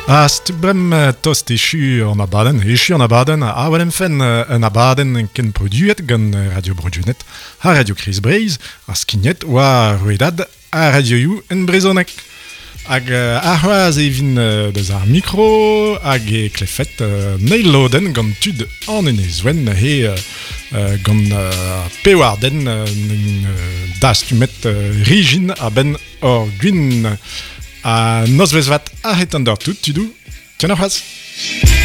Stubrem tost echu an abaden, a walem fen un abaden ken produet gant Radio Brudjunet ha Radio Chris Breiz, a skignet oa roedad a Radio You en Brezonek. Hag a c'hoaz evin deus ar mikro hag e klefet Neil Loden gant tud an enezwen he gant pewarden dastumet rigin a ben or gwin a nozvezvat a het an d'ar tout, tudou, tiens ar c'hoaz.